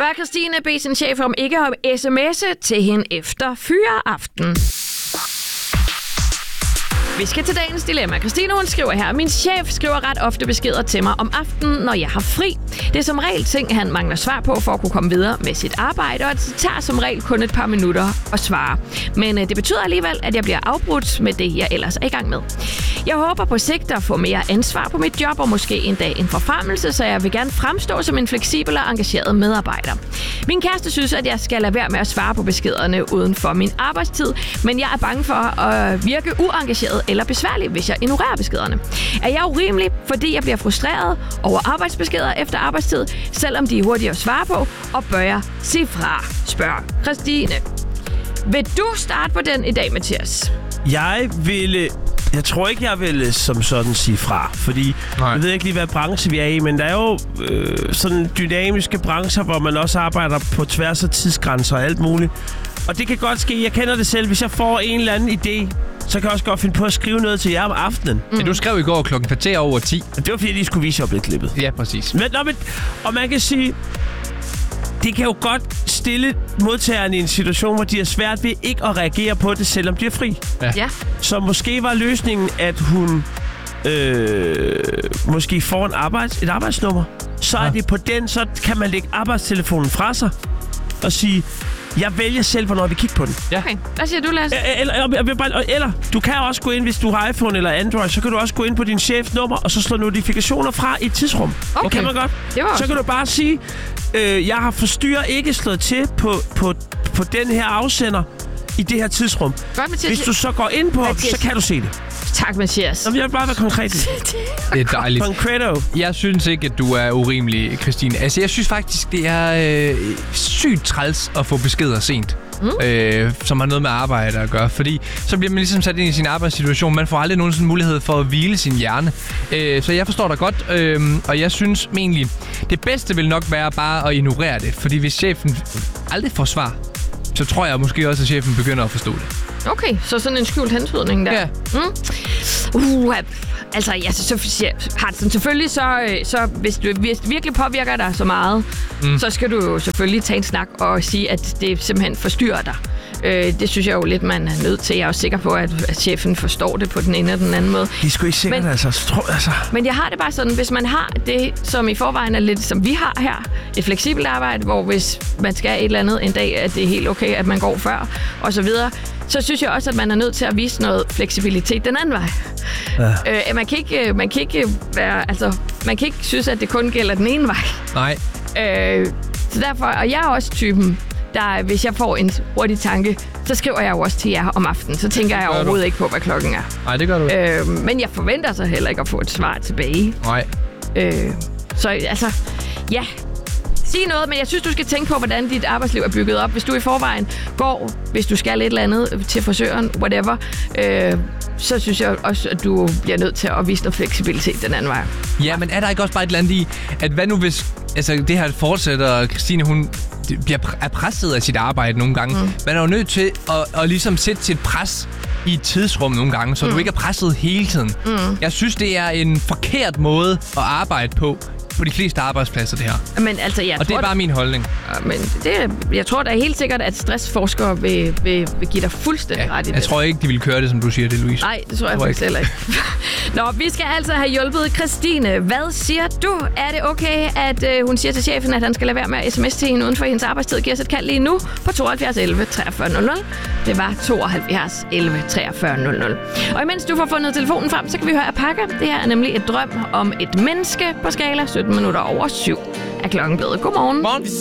Bør Christine bede sin chef om ikke at sms'e til hende efter fyreaften? Vi skal til dagens dilemma. Christine, hun skriver her: Min chef skriver ret ofte beskeder til mig om aftenen, når jeg har fri. Det er som regel ting, han mangler svar på for at kunne komme videre med sit arbejde, og det tager som regel kun et par minutter at svare. Men det betyder alligevel, at jeg bliver afbrudt med det, jeg ellers er i gang med. Jeg håber på sigt at få mere ansvar på mit job, og måske en dag en forfremmelse, så jeg vil gerne fremstå som en fleksibel og engageret medarbejder. Min kæreste synes, at jeg skal lade være med at svare på beskederne uden for min arbejdstid, men jeg er bange for at virke uengageret eller besværlig, hvis jeg ignorerer beskederne. Er jeg urimelig, fordi jeg bliver frustreret over arbejdsbeskeder efter arbejdstid, selvom de er hurtige at svare på, og bør jeg sige fra, spørger Christine. Vil du starte på den i dag, Mathias? Jeg tror ikke, jeg vil som sådan sige fra, fordi jeg ved ikke lige, hvad branche vi er i, men der er jo sådan dynamiske brancher, hvor man også arbejder på tværs af tidsgrænser og alt muligt. Og det kan godt ske, jeg kender det selv, hvis jeg får en eller anden idé, så kan jeg også godt finde på at skrive noget til jer om aftenen. Men du skrev i går klokken 10:15. Det var fordi, de skulle vise klippet. Ja, præcis. Og man kan sige, det kan jo godt stille modtagerne i en situation, hvor de er svært ved ikke at reagere på det, selvom de er fri. Ja. Så måske var løsningen, at hun måske får et arbejdsnummer. Så er det på den, så kan man lægge arbejdstelefonen fra sig og sige, jeg vælger selv, hvornår vi kigger på den. Ja. Okay. Hvad siger du, Lasse? Eller du kan også gå ind, hvis du har iPhone eller Android, så kan du også gå ind på din chefs nummer, og så slå notifikationer fra i et tidsrum. Okay. Det kan man godt. Så kan du bare sige, jeg har forstyrret ikke slået til på den her afsender i det her tidsrum. Godt, Mathias. Hvis du så går ind på, så kan du se det. Tak, Mathias. Jeg vil bare være konkret. Det er dejligt. Concreto. Jeg synes ikke, at du er urimelig, Christine. Altså, jeg synes faktisk, det er sygt træls at få beskeder sent. Som har noget med arbejde at gøre. Fordi så bliver man ligesom sat ind i sin arbejdssituation. Man får aldrig nogen sådan mulighed for at hvile sin hjerne. Så jeg forstår dig godt. Og jeg synes egentlig, det bedste vil nok være bare at ignorere det. Fordi hvis chefen aldrig får svar, så tror jeg måske også, at chefen begynder at forstå det. Okay, så sådan en skjult hentydning der. Ja. Altså, jeg har det sådan, selvfølgelig så hvis det virkelig påvirker dig så meget, så skal du jo selvfølgelig tage en snak og sige, at det simpelthen forstyrrer dig. Det synes jeg jo lidt, man er nødt til. Jeg er jo sikker på, at chefen forstår det på den ene eller den anden måde. Det er sgu ikke sikkert, altså. Men jeg har det bare sådan, hvis man har det, som i forvejen er lidt, som vi har her, et fleksibelt arbejde, hvor hvis man skal et eller andet en dag, at det er helt okay, at man går før, og så videre, så synes jeg også, at man er nødt til at vise noget fleksibilitet den anden vej. Ja. Man kan ikke synes, at det kun gælder den ene vej. Nej. Så derfor, og jeg er også typen, der, hvis jeg får en hurtig tanke, så skriver jeg jo også til jer om aftenen. Så tænker jeg overhovedet ikke på, hvad klokken er. Nej, det gør du ikke. Men jeg forventer så heller ikke at få et svar tilbage. Nej. Så altså, ja. Sig noget, men jeg synes, du skal tænke på, hvordan dit arbejdsliv er bygget op. Hvis du i forvejen går, hvis du skal et eller andet til frisøren, whatever, så synes jeg også, at du bliver nødt til at vise noget fleksibilitet den anden vej. Ja, men er der ikke også bare et eller andet i, at hvad nu hvis det her fortsætter, Christine, hun er presset af sit arbejde nogle gange. Man er jo nødt til at ligesom sætte sit pres i et tidsrum nogle gange, så du ikke er presset hele tiden. Jeg synes, det er en forkert måde at arbejde på de fleste arbejdspladser, det her. Men altså, og det er bare min holdning. Men jeg tror da helt sikkert, at stressforskere vil give dig fuldstændig ret i det. Jeg tror ikke, de vil køre det, som du siger det, Louise. Nej, det tror jeg faktisk heller ikke. Nå, vi skal altså have hjulpet Christine. Hvad siger du? Er det okay, at hun siger til chefen, at han skal lade være med at sms til hende uden for hendes arbejdstid? Giv os et kald lige nu på 72 11 43 00. Det var 72 11 43 00. Og imens du får fundet telefonen frem, så kan vi høre Apaka. Det her er nemlig et drøm om et menneske på skala 17 minutter over 7 er klokken blevet. Godmorgen. Morgen.